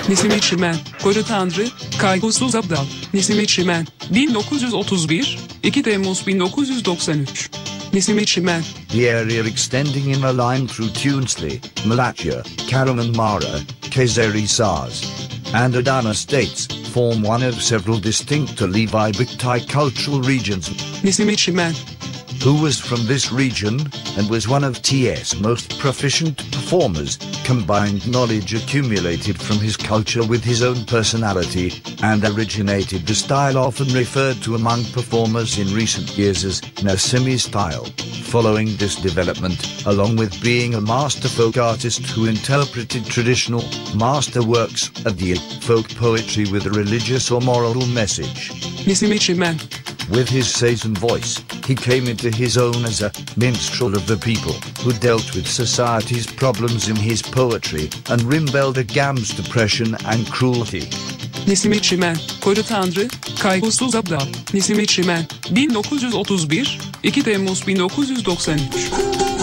Nesimi Çimen, Koca Tanrı, Kaygısız Abdal, Nesimi Çimen, 1931, 2 Temmuz 1993. Nesimi Çimen. The area extending in a line through Tunesley, Malatya, Kahramanmara, Kayseri-Saz, and Adana states form one of several distinct Alevi cultural regions. Nesimi Çimen. Who was from this region, and was one of T.S. most proficient performers, combined knowledge accumulated from his culture with his own personality, and originated the style often referred to among performers in recent years as Nesimi style. Following this development, along with being a master folk artist who interpreted traditional masterworks of the folk poetry with a religious or moral message. Nesimi Çimen. With his Sazan voice, he came into his own as a minstrel of the people, who dealt with society's problems in his poetry, and rimmed against depression and cruelty. Nesimi Çimen, Koca Tanrı, Kaygısız Abdal, Nesimi Çimen, 1931, 2 Temmuz 1993.